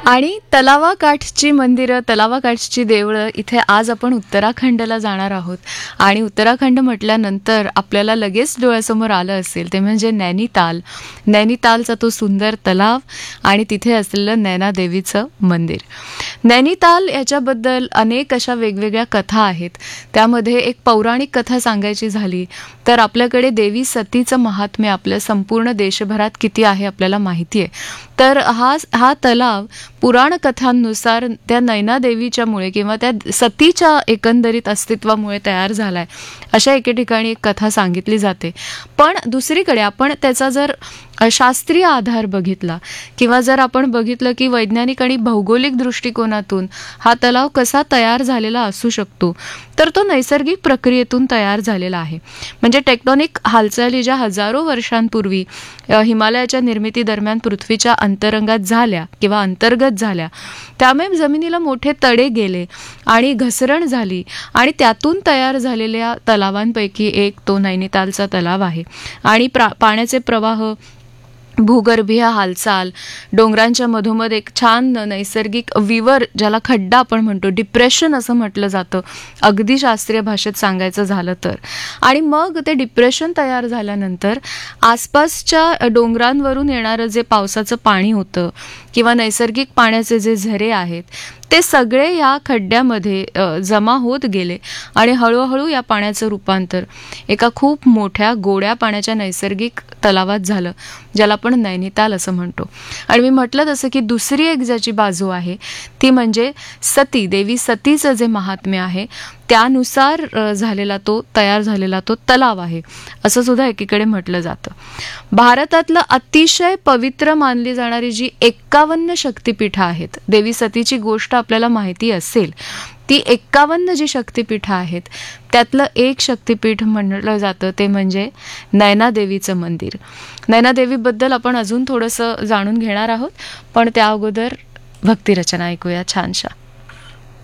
आणि तलावाकाठची मंदिरं, तलावाकाठची देवळं इथे आज आपण उत्तराखंडला जाणार आहोत. आणि उत्तराखंड म्हटल्यानंतर आपल्याला लगेच डोळ्यासमोर आलं असेल ते म्हणजे नैनिताल. नैनितालचा तो सुंदर तलाव आणि तिथे असलेलं नैना देवीचं मंदिर. नैनिताल याच्याबद्दल अनेक अशा वेगवेगळ्या कथा आहेत. त्यामध्ये एक पौराणिक कथा सांगायची झाली तर आपल्याकडे देवी सतीचं महात्म्य आपल्या संपूर्ण देशभरात किती आहे आपल्याला माहिती आहे. तर हा तलाव पुराण कथांनुसार त्या नैना देवीच्यामुळे किंवा त्या सतीच्या एकंदरीत अस्तित्वामुळे तयार झालाय अशा एके ठिकाणी एक कथा सांगितली जाते. पण दुसरीकडे आपण त्याचा जर शास्त्रीय आधार बघितला किंवा जर आपण बघितलं की वैज्ञानिक आणि भौगोलिक दृष्टिकोनातून हा तलाव कसा तयार झालेला असू शकतो तर तो नैसर्गिक प्रक्रियेतून तयार झालेला आहे. म्हणजे टेक्टॉनिक हालचाली ज्या हजारो वर्षांपूर्वी हिमालयाच्या निर्मिती दरम्यान पृथ्वीच्या अंतरंगात झाल्या किंवा अंतर्गत झाल्या त्यामुळे जमिनीला मोठे तडे गेले आणि घसरण झाली आणि त्यातून तयार झालेल्या तलावांपैकी एक तो नैनितालचा तलाव आहे. आणि पाण्याचे प्रवाह, भूगर्भीय हालचाल, डोंगरांच्या मधोमध एक छान नैसर्गिक विवर ज्याला खड्डा आपण म्हणतो, डिप्रेशन असं म्हटलं जातं अगदी शास्त्रीय भाषेत सांगायचं झालं तर. आणि मग ते डिप्रेशन तयार झाल्यानंतर आसपासच्या डोंगरांवरून येणारं जे पावसाचं पाणी होतं किंवा नैसर्गिक पाण्याचे जे झरे आहेत ते सगळे या खड्ड्यामध्ये जमा होत गेले आणि हळूहळू या पाण्याचं रूपांतर एका खूप मोठ्या गोड्या पाण्याच्या नैसर्गिक तलावात झालं ज्याला आपण नैनिताल असं म्हणतो. आणि मी म्हटलं तसं की दुसरी एक ज्याची बाजू आहे ती म्हणजे सती, देवी सतीचं जे महात्म्य आहे त्यानुसार तयार झालेला तो तलाव आहे असं सुद्धा एकीकडे म्हटलं जातं. भारतातलं अतिशय पवित्र मानली जाणारी जी 51 शक्तिपीठं आहेत, देवी सतीची गोष्ट आपल्याला माहिती असेल, ती 51 जी शक्तिपीठं आहेत त्यातलं एक शक्तिपीठ म्हणलं जातं ते म्हणजे नैना देवीचं मंदिर. नैना देवीबद्दल आपण अजून थोडंसं जाणून घेणार आहोत पण त्या अगोदर भक्तिरचना ऐकूया छानशा.